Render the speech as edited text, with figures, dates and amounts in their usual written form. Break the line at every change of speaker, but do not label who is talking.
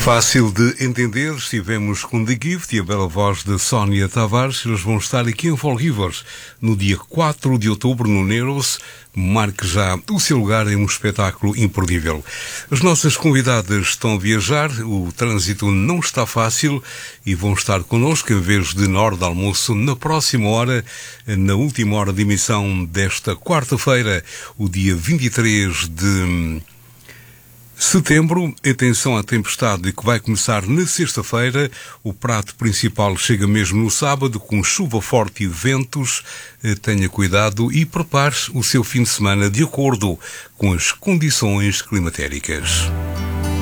Fácil de entender, estivemos com The Gift e a bela voz de Sónia Tavares. Eles vão estar aqui em Fall Rivers no dia 4 de outubro no Neros. Marque já o seu lugar em um espetáculo imperdível. As nossas convidadas estão a viajar, o trânsito não está fácil e vão estar connosco em vez de na hora de almoço na próxima hora, na última hora de emissão desta quarta-feira, o dia 23 de setembro. Atenção à tempestade que vai começar na sexta-feira. O prato principal chega mesmo no sábado, com chuva forte e ventos. Tenha cuidado e prepare o seu fim de semana de acordo com as condições climatéricas.